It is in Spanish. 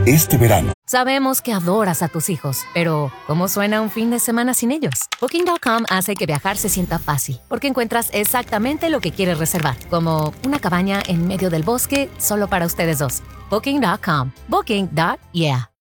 este verano. Sabemos que adoras a tus hijos, pero ¿cómo suena un fin de semana sin ellos? Booking.com hace que viajar se sienta fácil, porque encuentras exactamente lo que quieres reservar, como una cabaña en medio del bosque solo para ustedes dos. Booking.com. Booking.yeah.